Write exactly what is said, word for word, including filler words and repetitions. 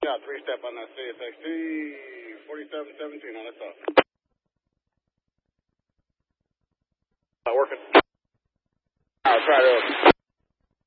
got three step on that C S X T forty-seven seventeen on its off. Not working. I'll try to.